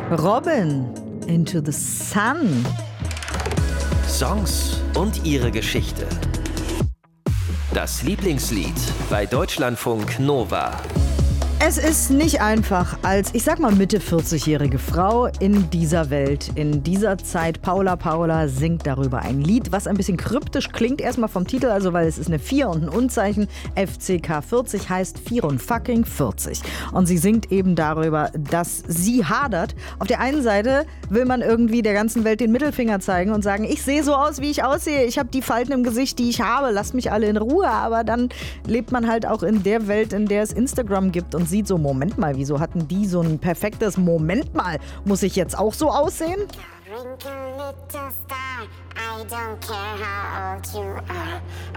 Robin, Into the Sun. Songs und ihre Geschichte. Das Lieblingslied bei Deutschlandfunk Nova. Es ist nicht einfach als, ich sag mal, Mitte 40-jährige Frau in dieser Welt, in dieser Zeit. Paula singt darüber ein Lied, was ein bisschen kryptisch klingt, erstmal vom Titel, also weil es ist eine 4 und ein Unzeichen. FCK 40 heißt 44. Und sie singt eben darüber, dass sie hadert. Auf der einen Seite will man irgendwie der ganzen Welt den Mittelfinger zeigen und sagen, ich sehe so aus, wie ich aussehe. Ich habe die Falten im Gesicht, die ich habe. Lasst mich alle in Ruhe. Aber dann lebt man halt auch in der Welt, in der es Instagram gibt und sieht so, Moment mal, wieso hatten die so ein perfektes Moment mal? Muss ich jetzt auch so aussehen? Twinkle little star, I don't care how old you are.